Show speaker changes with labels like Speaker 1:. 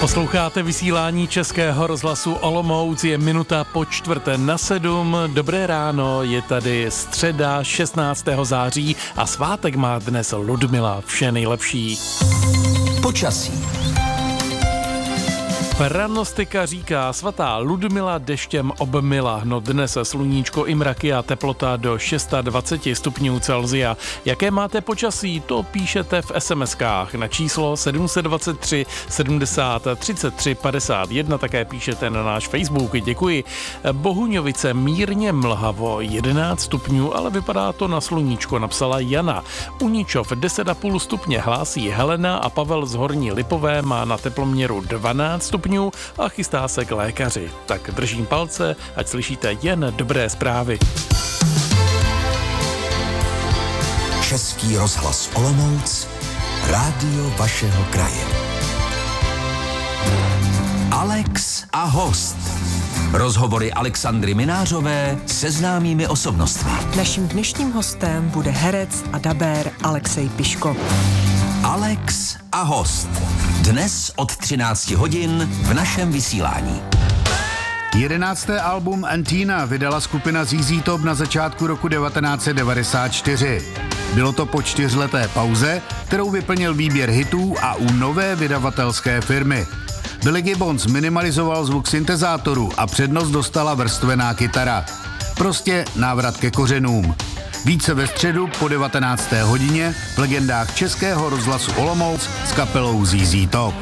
Speaker 1: Posloucháte vysílání Českého rozhlasu Olomouc, je minuta po 6:45. Dobré ráno, je tady středa 16. září a svátek má dnes Ludmila. Vše nejlepší.
Speaker 2: Počasí.
Speaker 1: Pranostika říká, svatá Ludmila deštěm obmila. No dnes sluníčko i mraky a teplota do 26 stupňů Celsia. Jaké máte počasí, to píšete v SMS-kách na číslo 723 70 33 51, také píšete na náš Facebook, děkuji. Bohuňovice mírně mlhavo, 11 stupňů, ale vypadá to na sluníčko, napsala Jana. Uničov 10,5 stupně hlásí Helena a Pavel z Horní Lipové má na teploměru 12 stupňů a chystá se k lékaři. Tak držím palce, ať slyšíte jen dobré zprávy.
Speaker 2: Český rozhlas Olomouc, rádio vašeho kraje. Alex a host. Rozhovory Alexandry Minářové se známými osobnostmi.
Speaker 3: Naším dnešním hostem bude herec a dabér Alexej Piško.
Speaker 2: Alex a host. Dnes od 13 hodin v našem vysílání.
Speaker 4: 11. album Antina vydala skupina ZZ Top na začátku roku 1994. Bylo to po 4leté pauze, kterou vyplnil výběr hitů a u nové vydavatelské firmy. Billy Gibbons minimalizoval zvuk syntezátoru a přednost dostala vrstvená kytara. Prostě návrat ke kořenům. Více ve středu po 19. hodině v legendách Českého rozhlasu Olomouc s kapelou ZZ Top.